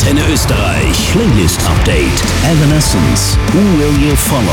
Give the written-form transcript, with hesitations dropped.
Antenne Österreich Playlist Update. Evanescence, Who Will You Follow?